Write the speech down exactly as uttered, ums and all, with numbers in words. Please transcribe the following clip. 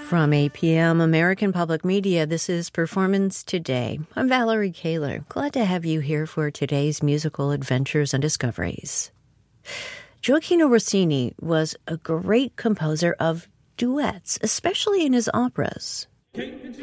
From A P M American Public Media, this is Performance Today. I'm Valerie Kaler. Glad to have you here for today's musical adventures and discoveries. Gioachino Rossini was a great composer of duets, especially in his operas.